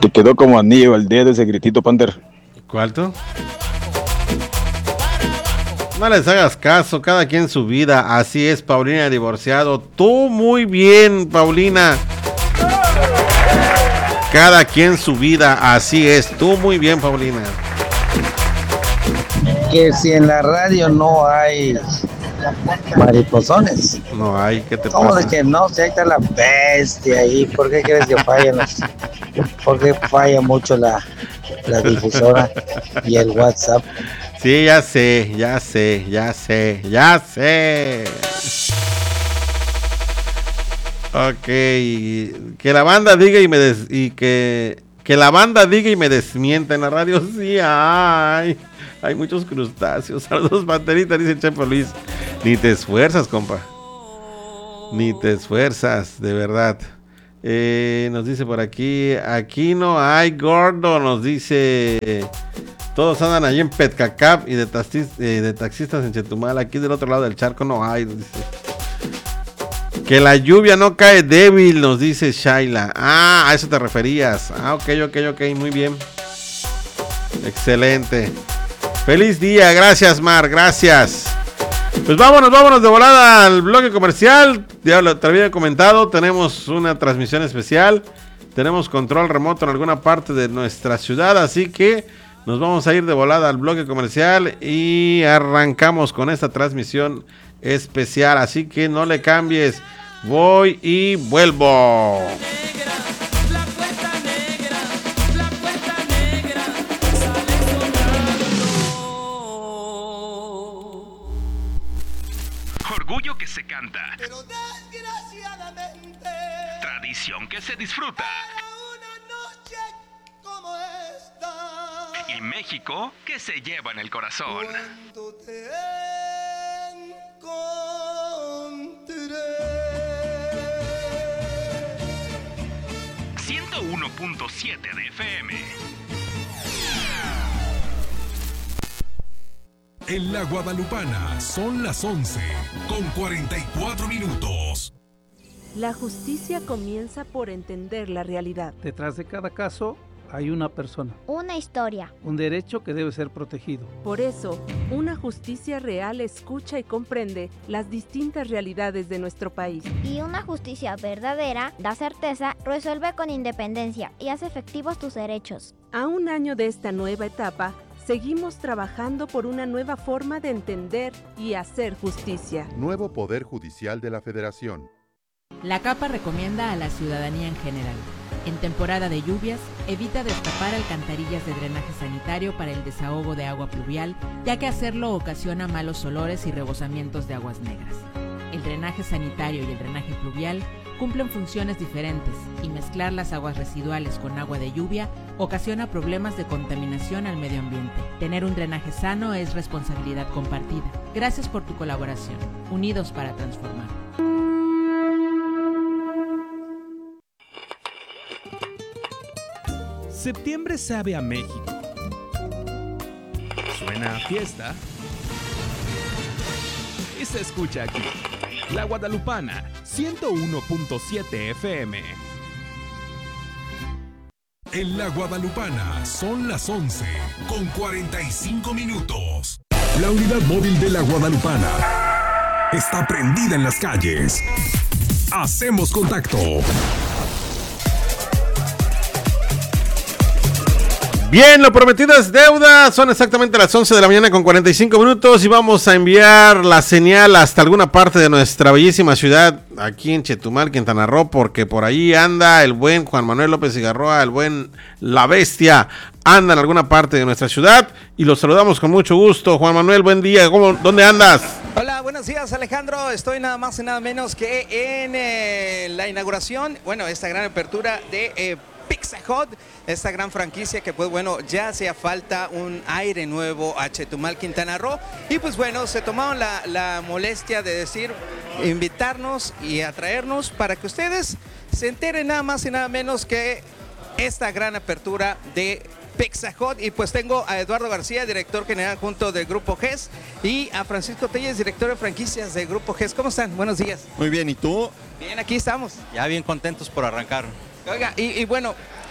Te quedó como anillo al dedo ese gritito, Panther. ¿Cuál tú? No les hagas caso, cada quien su vida. Así es, Paulina divorciado. Tú muy bien, Paulina. Cada quien su vida, así es. Tú muy bien, Paulina. Que si en la radio no hay mariposones. No hay, ¿qué te ¿Cómo de pasa? que no? Si ahí está la bestia ahí. ¿Por qué crees que fallan? ¿Por qué falla mucho la difusora y el WhatsApp? Sí, ya sé. Ok, que la banda diga y que la banda diga y me desmienta en la radio. Sí, hay muchos crustáceos. Saludos, Panterita, dice Chepo Luis. Ni te esfuerzas, compa. Ni te esfuerzas, de verdad. Nos dice por aquí no hay gordo, nos dice. Todos andan allí en Petcacap y de taxistas en Chetumal. Aquí del otro lado del charco no hay, nos dice. Que la lluvia no cae débil, nos dice Shaila. A eso te referías. Ok, muy bien. Excelente. Feliz día, gracias Mar, gracias. Pues vámonos de volada al bloque comercial. Ya te había comentado, tenemos una transmisión especial. Tenemos control remoto en alguna parte de nuestra ciudad, así que nos vamos a ir de volada al bloque comercial y arrancamos con esta transmisión especial, así que no le cambies. Voy y vuelvo. Orgullo que se canta, pero desgraciadamente tradición que se disfruta. Una noche como esta. Y México que se lleva en el corazón. Cuando te encontré. 101.7 de FM. En la Guadalupana son las 11:44. La justicia comienza por entender la realidad. Detrás de cada caso hay una persona. Una historia. Un derecho que debe ser protegido. Por eso, una justicia real escucha y comprende las distintas realidades de nuestro país. Y una justicia verdadera da certeza, resuelve con independencia y hace efectivos tus derechos. A un año de esta nueva etapa, seguimos trabajando por una nueva forma de entender y hacer justicia. Nuevo Poder Judicial de la Federación. La CAPA recomienda a la ciudadanía en general: en temporada de lluvias, evita destapar alcantarillas de drenaje sanitario para el desahogo de agua pluvial, ya que hacerlo ocasiona malos olores y rebosamientos de aguas negras. El drenaje sanitario y el drenaje pluvial cumplen funciones diferentes y mezclar las aguas residuales con agua de lluvia ocasiona problemas de contaminación al medio ambiente. Tener un drenaje sano es responsabilidad compartida. Gracias por tu colaboración. Unidos para transformar. Septiembre sabe a México. Suena a fiesta. Y se escucha aquí. La Guadalupana, 101.7 FM. En la Guadalupana son las 11:45. La unidad móvil de la Guadalupana está prendida en las calles. Hacemos contacto. Bien, lo prometido es deuda. Son exactamente las 11 de la mañana con 45 minutos y vamos a enviar la señal hasta alguna parte de nuestra bellísima ciudad, aquí en Chetumal, Quintana Roo, porque por ahí anda el buen Juan Manuel López Igarroa, el buen La Bestia, anda en alguna parte de nuestra ciudad y los saludamos con mucho gusto. Juan Manuel, buen día. ¿Dónde andas? Hola, buenos días, Alejandro. Estoy nada más y nada menos que en la inauguración, esta gran apertura de Pizza Hut, esta gran franquicia que ya hacía falta un aire nuevo a Chetumal, Quintana Roo, y se tomaron la molestia de invitarnos y atraernos para que ustedes se enteren nada más y nada menos que esta gran apertura de Pizza Hut. Y tengo a Eduardo García, director general junto del Grupo GES, y a Francisco Telles, director de franquicias del Grupo GES. ¿Cómo están? Buenos días. Muy bien, ¿y tú? Bien, aquí estamos. Ya bien contentos por arrancar. Oiga,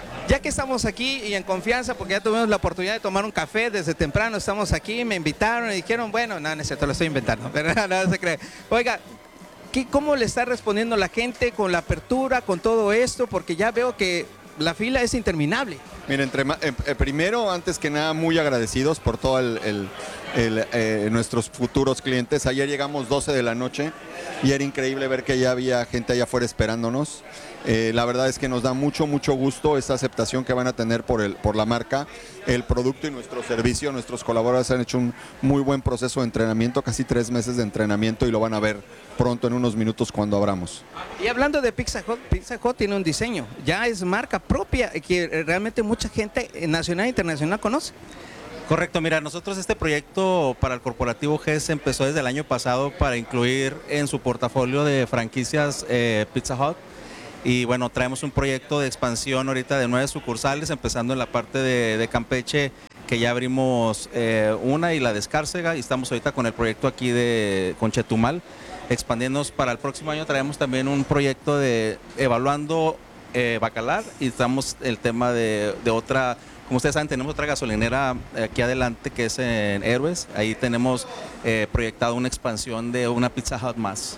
ya que estamos aquí y en confianza, porque ya tuvimos la oportunidad de tomar un café desde temprano, estamos aquí, me invitaron y dijeron, bueno, no es cierto, lo estoy inventando, pero no se cree. Oiga, ¿cómo le está respondiendo la gente con la apertura, con todo esto? Porque ya veo que la fila es interminable. Miren, primero, antes que nada, muy agradecidos por todo nuestros futuros clientes. Ayer llegamos 12 de la noche y era increíble ver que ya había gente allá afuera esperándonos. La verdad es que nos da mucho gusto esta aceptación que van a tener por la marca, el producto y nuestro servicio. Nuestros colaboradores han hecho un muy buen proceso de entrenamiento, casi 3 meses de entrenamiento, y lo van a ver pronto en unos minutos cuando abramos. Y hablando de Pizza Hut tiene un diseño, ya es marca propia que realmente mucha gente nacional e internacional conoce. Correcto, mira, nosotros este proyecto para el corporativo GES empezó desde el año pasado para incluir en su portafolio de franquicias Pizza Hut. Y bueno, traemos un proyecto de expansión ahorita de 9 sucursales, empezando en la parte de Campeche, que ya abrimos una, y la de Escárcega, y estamos ahorita con el proyecto aquí con Chetumal, expandiéndonos. Para el próximo año traemos también un proyecto de evaluando Bacalar, y estamos el tema de otra, como ustedes saben, tenemos otra gasolinera aquí adelante que es en Héroes. Ahí tenemos proyectado una expansión de una Pizza Hut más.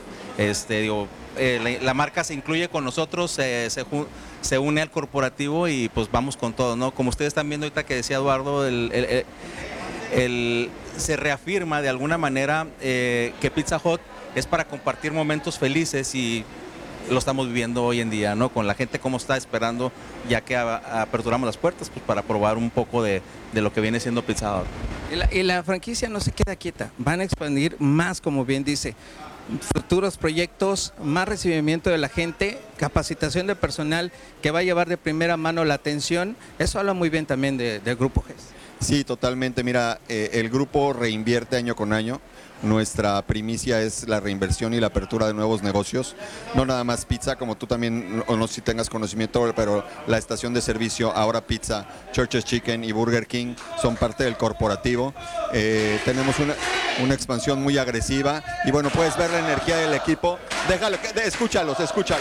La marca se incluye con nosotros, se une al corporativo y pues vamos con todo, ¿no? Como ustedes están viendo ahorita que decía Eduardo, se reafirma de alguna manera que Pizza Hut es para compartir momentos felices, y lo estamos viviendo hoy en día, ¿no? Con la gente cómo está esperando, ya que aperturamos las puertas, pues para probar un poco de lo que viene siendo Pizza Hut. Y la franquicia no se queda quieta, van a expandir más, como bien dice, futuros proyectos, más recibimiento de la gente, capacitación de personal que va a llevar de primera mano la atención. Eso habla muy bien también del Grupo GES. Sí, totalmente. Mira, el grupo reinvierte año con año. Nuestra primicia es la reinversión y la apertura de nuevos negocios. No nada más pizza, como tú también, o no sé si tengas conocimiento, pero la estación de servicio, Ahora Pizza, Church's Chicken y Burger King son parte del corporativo. Tenemos una expansión muy agresiva y bueno, puedes ver la energía del equipo. Escúchalos.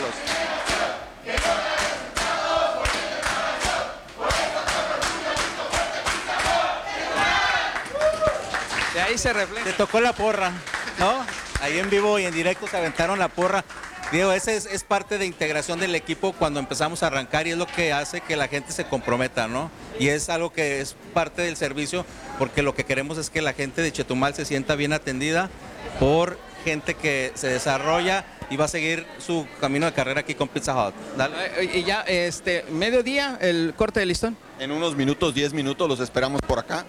De ahí se refleja. Te tocó la porra, ¿no? Ahí en vivo y en directo se aventaron la porra. Digo, ese es parte de integración del equipo cuando empezamos a arrancar, y es lo que hace que la gente se comprometa, ¿no? Y es algo que es parte del servicio, porque lo que queremos es que la gente de Chetumal se sienta bien atendida por gente que se desarrolla y va a seguir su camino de carrera aquí con Pizza Hut. Dale. Y ya, mediodía, el corte de listón. En unos minutos, 10 minutos, los esperamos por acá.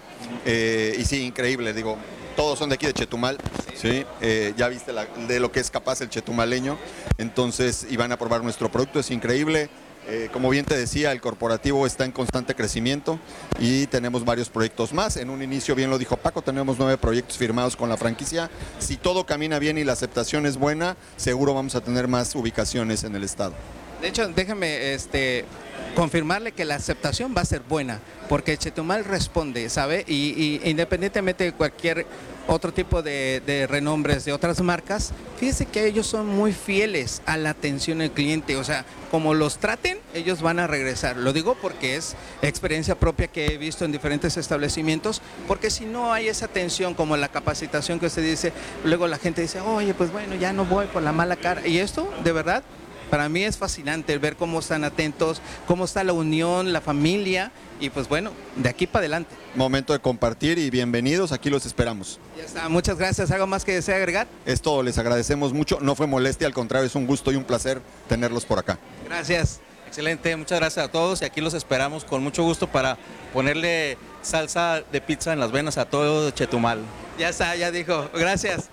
Y sí, increíble, digo, todos son de aquí de Chetumal, ¿sí? Ya viste de lo que es capaz el chetumaleño, entonces, y van a probar nuestro producto, es increíble. Como bien te decía, el corporativo está en constante crecimiento y tenemos varios proyectos más. En un inicio, bien lo dijo Paco, tenemos 9 proyectos firmados con la franquicia. Si todo camina bien y la aceptación es buena, seguro vamos a tener más ubicaciones en el estado. De hecho, déjame confirmarle que la aceptación va a ser buena, porque Chetumal responde, ¿sabe? Y independientemente de cualquier otro tipo de renombres de otras marcas, fíjese que ellos son muy fieles a la atención al cliente. O sea, como los traten, ellos van a regresar. Lo digo porque es experiencia propia que he visto en diferentes establecimientos, porque si no hay esa atención como la capacitación que usted dice, luego la gente dice, oye, pues bueno, ya no voy por la mala cara. Y esto, de verdad, para mí es fascinante ver cómo están atentos, cómo está la unión, la familia, y pues bueno, de aquí para adelante. Momento de compartir y bienvenidos, aquí los esperamos. Ya está, muchas gracias. ¿Algo más que desea agregar? Es todo, les agradecemos mucho, no fue molestia, al contrario, es un gusto y un placer tenerlos por acá. Gracias. Excelente, muchas gracias a todos, y aquí los esperamos con mucho gusto para ponerle salsa de pizza en las venas a todo Chetumal. Ya está, ya dijo. Gracias.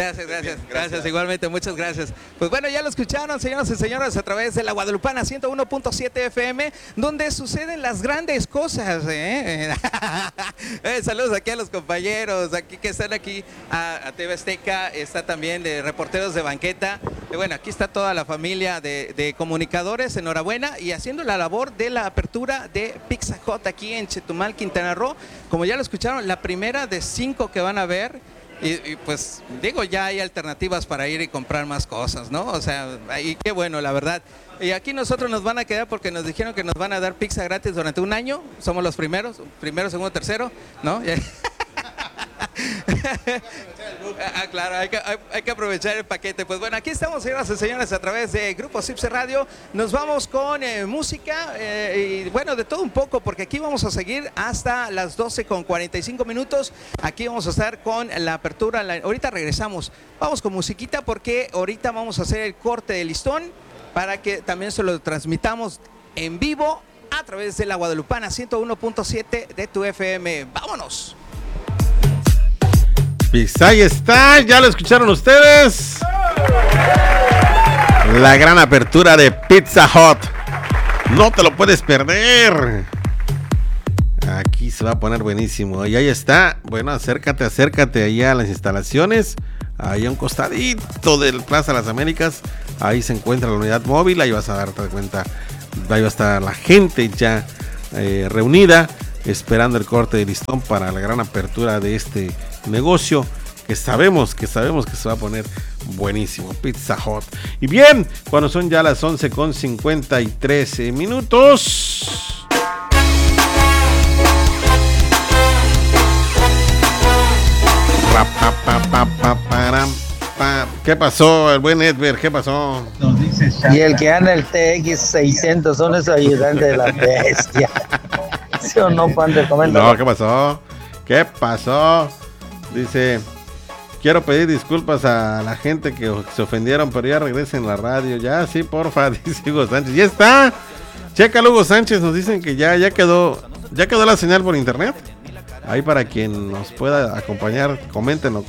Gracias. Igualmente, muchas gracias. Pues bueno, ya lo escucharon, señoras y señores, a través de la Guadalupana 101.7 FM, donde suceden las grandes cosas. Saludos aquí a los compañeros, aquí que están aquí a TV Azteca, está también de reporteros de banqueta. Bueno, aquí está toda la familia de comunicadores, enhorabuena, y haciendo la labor de la apertura de Pizza Hut aquí en Chetumal, Quintana Roo. Como ya lo escucharon, la primera de 5 que van a ver Y pues digo, ya hay alternativas para ir y comprar más cosas, ¿no? O sea, y qué bueno, la verdad. Y aquí nosotros nos van a quedar porque nos dijeron que nos van a dar pizza gratis durante un año. Somos los primero, segundo, tercero, ¿no? Claro, hay que aprovechar el paquete. Pues bueno, aquí estamos, señoras y señores, a través de Grupo Cipse Radio. Nos vamos con música y bueno, de todo un poco, porque aquí vamos a seguir hasta las 12:45. Aquí vamos a estar con la apertura. Ahorita regresamos. Vamos con musiquita porque ahorita vamos a hacer el corte de listón para que también se lo transmitamos en vivo a través de la Guadalupana 101.7 de tu FM. ¡Vámonos! Pues ahí está, ya lo escucharon ustedes. La gran apertura de Pizza Hut. No te lo puedes perder. Aquí se va a poner buenísimo. Y ahí está. Bueno, acércate ahí a las instalaciones. Ahí a un costadito del Plaza de las Américas. Ahí se encuentra la unidad móvil. Ahí vas a darte cuenta. Ahí va a estar la gente ya reunida, esperando el corte de listón para la gran apertura de este negocio que sabemos que se va a poner buenísimo, Pizza Hut. Y bien, cuando son ya las 11:53. ¿Qué pasó, el buen Edber? ¿Qué pasó? Y el que anda el TX600 son esos ayudantes de la bestia. ¿Sí o no, Panther? Comenta. No, ¿qué pasó? ¿Qué pasó? Dice, quiero pedir disculpas a la gente que se ofendieron, pero ya regresen a la radio. Ya, sí, porfa, dice Hugo Sánchez. Ya está. Checa, Hugo Sánchez, nos dicen que ya quedó la señal por internet. Ahí para quien nos pueda acompañar, coméntenlo.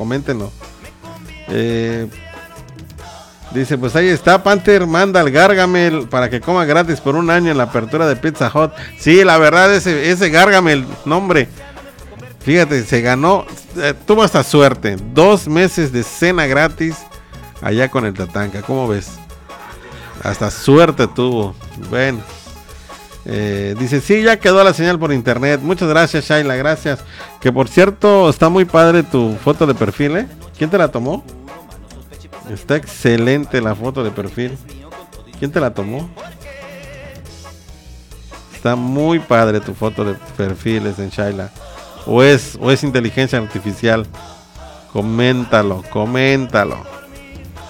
Dice, pues ahí está, Panther, manda al Gargamel para que coma gratis por un año en la apertura de Pizza Hut. Sí, la verdad, ese Gargamel, nombre, fíjate, se ganó, tuvo hasta suerte, 2 meses de cena gratis allá con el Tatanka. ¿Cómo ves? Hasta suerte tuvo. Bueno, dice, sí, ya quedó la señal por internet. Muchas gracias, Shaila, gracias. Que por cierto, está muy padre tu foto de perfil, ¿eh? ¿Quién te la tomó? Está excelente la foto de perfil. ¿Quién te la tomó? Está muy padre tu foto de perfil, en Shaila. ¿O es inteligencia artificial? Coméntalo.